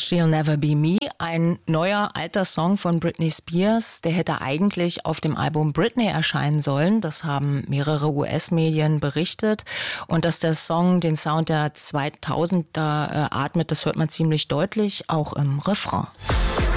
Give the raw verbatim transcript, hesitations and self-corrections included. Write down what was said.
She'll Never Be Me, ein neuer alter Song von Britney Spears. Der hätte eigentlich auf dem Album Britney erscheinen sollen. Das haben mehrere U S-Medien berichtet. Und dass der Song den Sound der zweitausender äh, atmet, das hört man ziemlich deutlich, auch im Refrain.